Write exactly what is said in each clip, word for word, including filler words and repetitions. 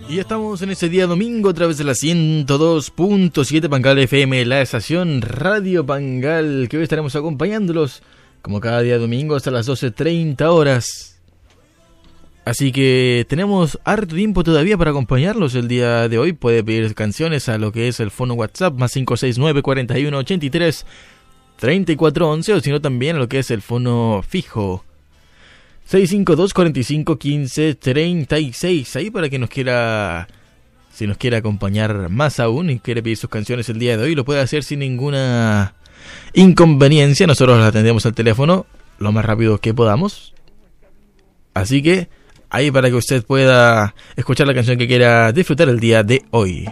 Y ya estamos en ese día domingo a través de la ciento dos punto siete Pangal F M, la estación Radio Pangal, que hoy estaremos acompañándolos como cada día domingo hasta las doce treinta horas. Así que tenemos harto tiempo todavía para acompañarlos el día de hoy. Puede pedir canciones a lo que es el fono WhatsApp más cinco seis nueve, cuarenta y uno, ochenta y tres, treinta y cuatro once, o sino también a lo que es el fono fijo seis cinco dos, cuarenta y cinco, quince, treinta y seis, ahí para que nos quiera, si nos quiere acompañar más aún y quiere pedir sus canciones el día de hoy, lo puede hacer sin ninguna inconveniencia. Nosotros las atendemos al teléfono lo más rápido que podamos. Así que ahí para que usted pueda escuchar la canción que quiera disfrutar el día de hoy.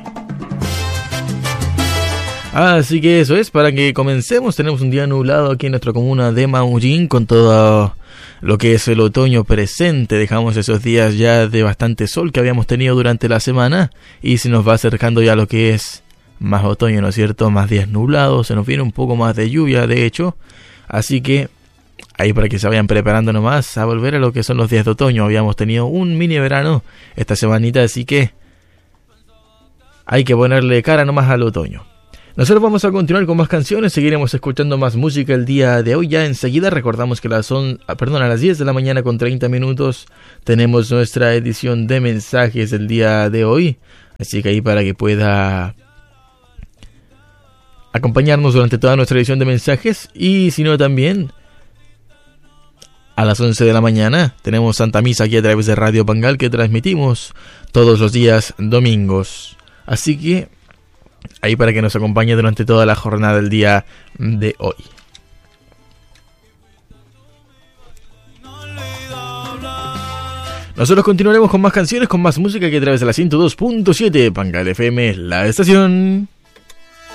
Así que eso es, para que comencemos. Tenemos un día nublado aquí en nuestra comuna de Maullín, con todo lo que es el otoño presente. Dejamos esos días ya de bastante sol que habíamos tenido durante la semana y se nos va acercando ya lo que es más otoño, ¿no es cierto? Más días nublados, se nos viene un poco más de lluvia, de hecho. Así que ahí para que se vayan preparando nomás a volver a lo que son los días de otoño. Habíamos tenido un mini verano esta semanita, así que hay que ponerle cara nomás al otoño. Nosotros vamos a continuar con más canciones, seguiremos escuchando más música el día de hoy. Ya enseguida recordamos que las son, perdón, a las diez de la mañana con treinta minutos tenemos nuestra edición de mensajes el día de hoy. Así que ahí para que pueda acompañarnos durante toda nuestra edición de mensajes. Y si no también, a las once de la mañana tenemos Santa Misa aquí a través de Radio Pangal, que transmitimos todos los días domingos. Así que ahí para que nos acompañe durante toda la jornada del día de hoy. Nosotros continuaremos con más canciones, con más música, que a través de la ciento dos punto siete Pangal F M, la estación.